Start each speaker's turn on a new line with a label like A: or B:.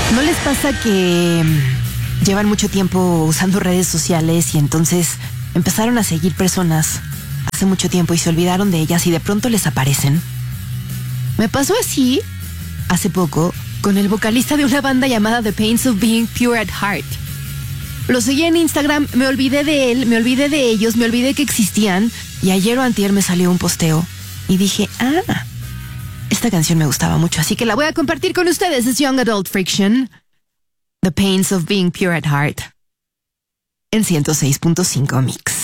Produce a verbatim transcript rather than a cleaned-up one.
A: ¿No les pasa que llevan mucho tiempo usando redes sociales y entonces empezaron a seguir personas hace mucho tiempo y se olvidaron de ellas y de pronto les aparecen? Me pasó así hace poco con el vocalista de una banda llamada The Pains of Being Pure at Heart. Lo seguí en Instagram, me olvidé de él, me olvidé de ellos, me olvidé que existían y ayer o antier me salió un posteo y dije, ah, esta canción me gustaba mucho, así que la voy a compartir con ustedes. Es Young Adult Friction, The Pains of Being Pure at Heart, en ciento seis punto cinco Mix.